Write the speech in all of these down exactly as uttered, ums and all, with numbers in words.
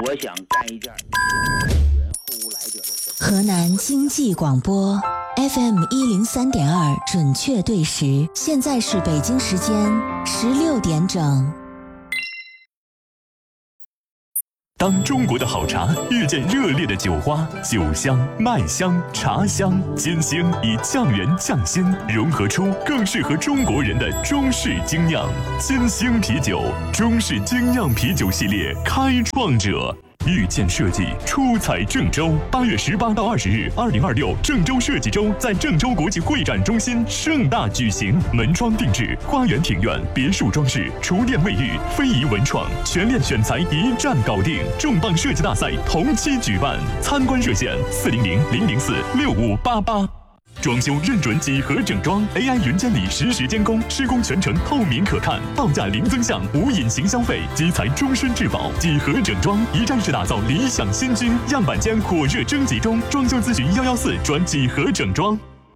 我想干一件人后无来者的事。 河南经济广播 F M 一零三点二，准确对时，现在是北京时间十六点整。 当中国的好茶遇见热烈的酒花，酒香、麦香、茶香、金星以匠人匠心融合出更适合中国人的中式精酿。金星啤酒，中式精酿啤酒系列开创者。遇见设计出彩郑州，八月十八到二十日，二零二六郑州设计周在郑州国际会展中心盛大举行，门窗定制、花园庭院、别墅装饰、厨电卫浴、非遗文创，全链选材一站搞定。重磅设计大赛同期举办，参观热线四零零零零四六五八八。装修认准几何整装 ，A I 云监理实时监工，施工全程透明可看，报价零增项，无隐形消费，基材终身质保。几何整装一站式打造理想新居，样板间火热征集中，装修咨询幺幺四转几何整装。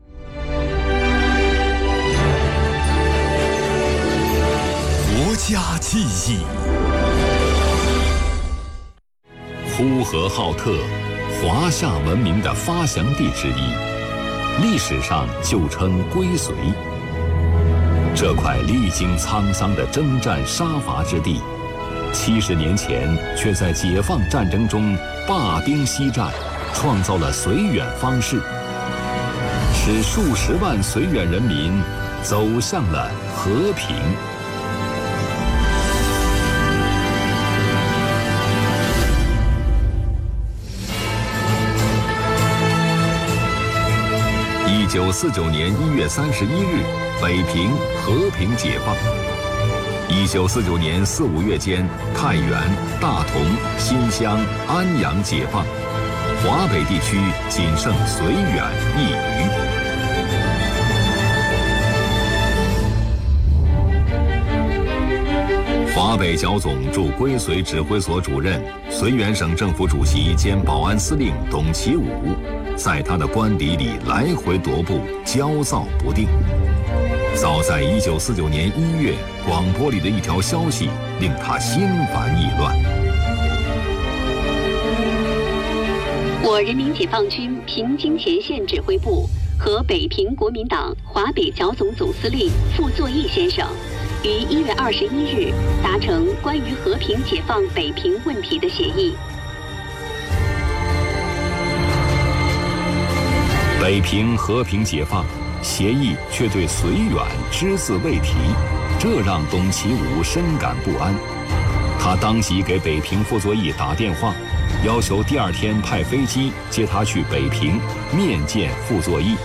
国家记忆，呼和浩特，华夏文明的发祥地之一。历史上就称归绥，这块历经沧桑的征战杀伐之地，七十年前却在解放战争中罢兵西战，创造了绥远方式，使数十万绥远人民走向了和平。一九四九年一月三十一日，北平和平解放。一九四九年四五月间，太原、大同、新乡、安阳解放，华北地区仅剩绥远一隅。华北剿总驻归绥指挥所主任、绥远省政府主席兼保安司令董其武，在他的官邸里来回踱步，焦躁不定。早在一九四九年一月，广播里的一条消息令他心烦意乱。 我人民解放军平津前线指挥部和北平国民党华北剿总总司令傅作义先生于一月二十一日达成关于和平解放北平问题的协议。 北平和平解放协议却对绥远只字未提，这让董其武深感不安。他当即给北平傅作义打电话，要求第二天派飞机接他去北平面见傅作义。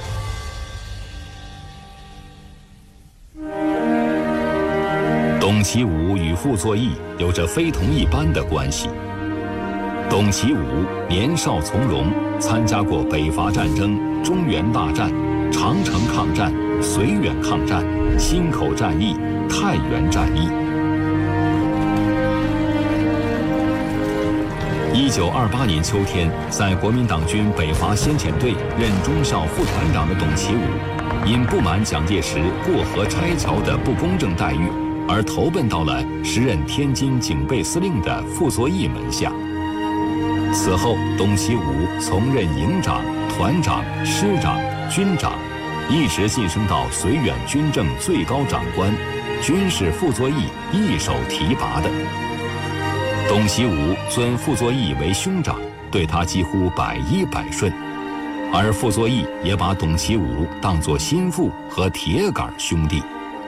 董其武与傅作义有着非同一般的关系。董其武年少从容，参加过北伐战争、中原大战、长城抗战、绥远抗战、忻口战役、太原战役。一九二八年秋天，在国民党军北伐先遣队任中校副团长的董其武，因不满蒋介石过河拆桥的不公正待遇，而投奔到了时任天津警备司令的傅作义门下。此后，董其武从任营长、团长、师长、军长，一直晋升到绥远军政最高长官，均是傅作义一手提拔的。董其武尊傅作义为兄长，对他几乎百依百顺，而傅作义也把董其武当作心腹和铁杆兄弟。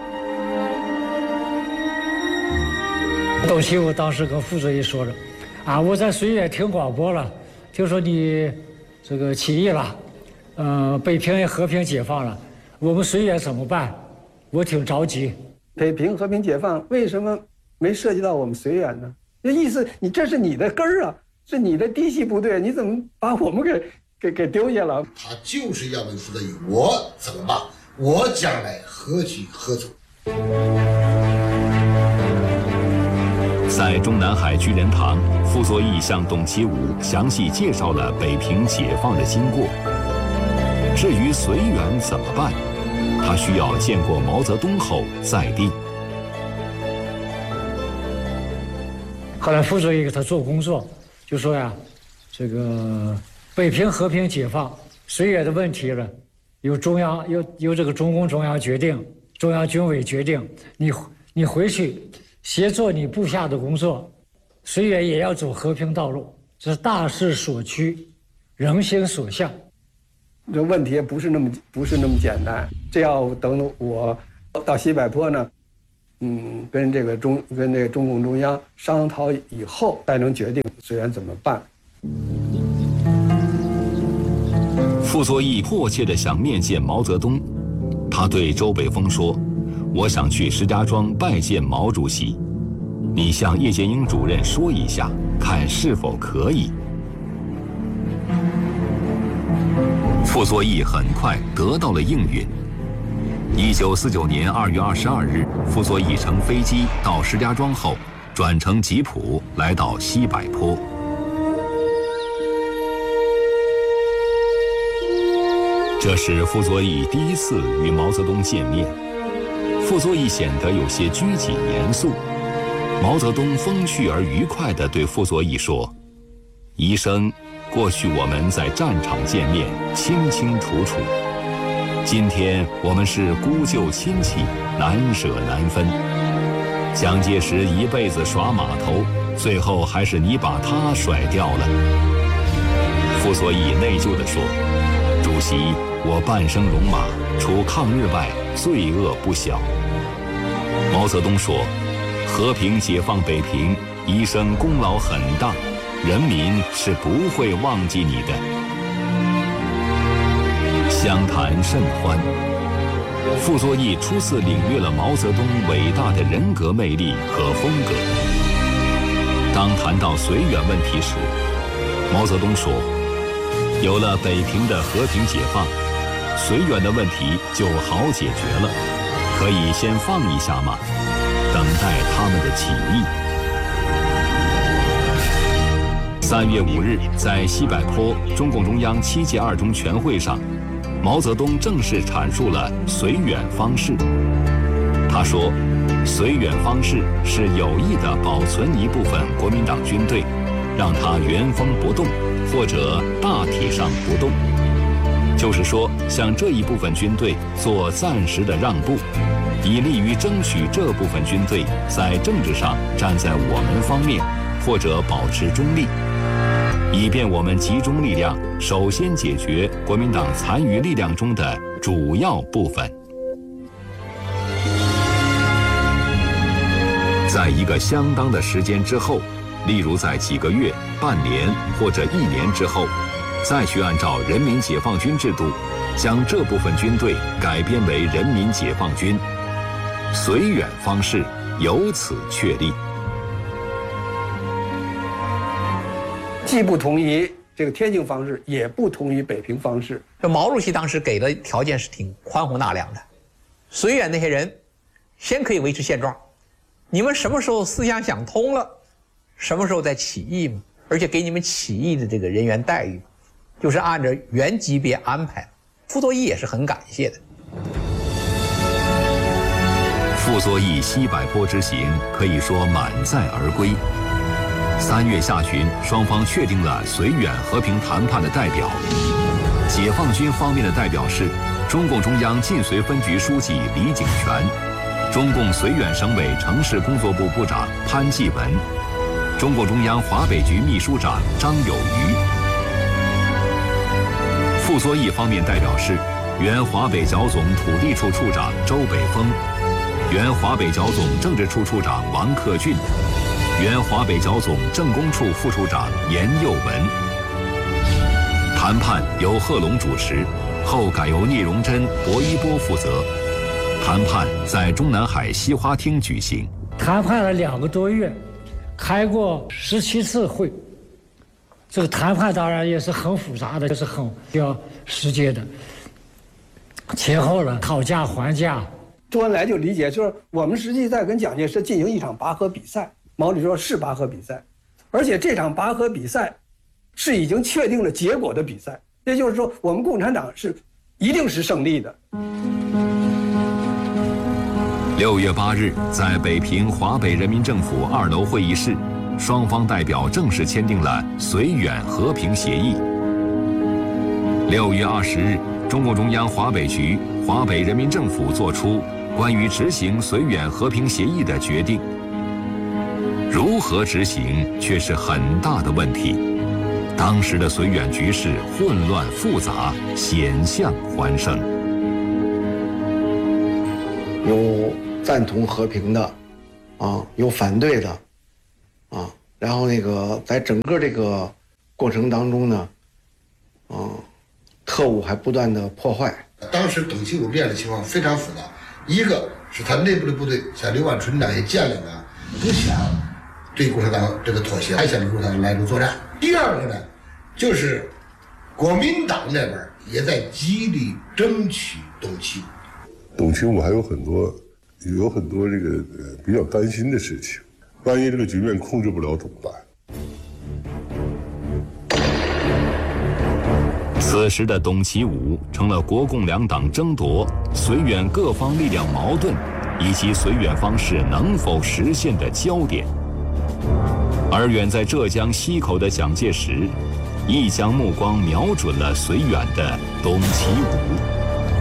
董其武当时跟傅作义说着：“啊，我在绥远听广播了，听说你这个起义了，呃，北平也和平解放了，我们绥远怎么办？我挺着急。 北平和平解放为什么没涉及到我们绥远呢？那意思你这是你的根儿啊，是你的嫡系部队，你怎么把我们给给给丢下了？ 他就是要问傅作义，我怎么办？我将来何去何从？” 在中南海居仁堂，傅作义向董其武详细介绍了北平解放的经过。至于绥远怎么办，他需要见过毛泽东后再定。 后来傅作义给他做工作， 就说呀，这个北平和平解放，绥远的问题了，由中央由由这个中共中央决定，中央军委决定，你你回去协作你部下的工作，绥远也要走和平道路，这是大势所趋，人心所向。 这问题不是那么不是那么简单，这要等我到西柏坡呢，嗯，跟这个中跟这个中共中央商讨以后，才能决定绥远怎么办。 傅作义迫切地想面见毛泽东，他对周北峰说：“我想去石家庄拜见毛主席，你向叶剑英主任说一下，看是否可以。”傅作义很快得到了应允。一九四九年二月二十二日，傅作义乘飞机到石家庄后，转乘吉普来到西柏坡。这是傅作义第一次与毛泽东见面，傅作义显得有些拘谨严肃。毛泽东风趣而愉快地对傅作义说：“医生，过去我们在战场见面，清清楚楚。今天我们是孤旧亲戚，难舍难分。蒋介石一辈子耍码头，最后还是你把他甩掉了。”傅作义内疚地说：“主席，我半生戎马，除抗日外，罪恶不小。”毛泽东说：“和平解放北平，医生功劳很大，人民是不会忘记你的。”相谈甚欢，傅作义初次领略了毛泽东伟大的人格魅力和风格。当谈到绥远问题时，毛泽东说：“有了北平的和平解放，绥远的问题就好解决了，可以先放一下吗？等待他们的起义。”三月五日，在西柏坡中共中央七届二中全会上，毛泽东正式阐述了绥远方式。他说，绥远方式是有意地保存一部分国民党军队，让它原封不动，或者大体上不动。就是说，向这一部分军队做暂时的让步，以利于争取这部分军队在政治上站在我们方面，或者保持中立，以便我们集中力量，首先解决国民党残余力量中的主要部分。在一个相当的时间之后，例如在几个月、半年或者一年之后，再去按照人民解放军制度，将这部分军队改编为人民解放军，绥远方式由此确立。 既不同意这个天津方式，也不同意北平方式。 这毛主席当时给的条件是挺宽宏大量的，绥远那些人先可以维持现状，你们什么时候思想想通了，什么时候再起义嘛，而且给你们起义的这个人员待遇，就是按照原级别安排。傅作义也是很感谢的。 傅作义西柏坡之行可以说满载而归。三月下旬，双方确定了绥远和平谈判的代表。解放军方面的代表是中共中央晋绥分局书记李井泉，中共绥远省委城市工作部部长潘继文，中共中央华北局秘书长张有余。傅作义方面代表是原华北剿总土地处处长周北峰，原华北剿总政治处处长王克俊，原华北剿总政工处副处长严幼文。谈判由贺龙主持，后改由聂荣臻、薄一波负责。谈判在中南海西花厅举行。 谈判了两个多月，开过十七次会。这个谈判当然也是很复杂的，也是很需要时间的。前后呢，讨价还价。 周恩来就理解，就是我们实际在跟蒋介石进行一场拔河比赛。毛主席说是拔河比赛，而且这场拔河比赛是已经确定了结果的比赛，也就是说，我们共产党是一定是胜利的。 六月八日，在北平华北人民政府二楼会议室， 双方代表正式签订了绥远和平协议。六月二十日，中共中央华北局、华北人民政府作出关于执行绥远和平协议的决定。如何执行却是很大的问题。当时的绥远局势混乱复杂，险象环生。 有赞同和平的，啊，有反对的，啊，然后那个在整个这个过程当中呢，啊，特务还不断的破坏。 当时董其武练的情况非常复杂，一个是他内部的部队，像刘万春那些将领啊，不想对共产党这个妥协，还想留住他来路作战。第二个呢，就是国民党那边也在极力争取董其武。 董其武还有很多有很多这个呃比较担心的事情，万一这个局面控制不了怎么办？ 此时的董其武成了国共两党争夺、绥远各方力量矛盾以及绥远方式能否实现的焦点。而远在浙江溪口的蒋介石，亦将目光瞄准了绥远的董其武。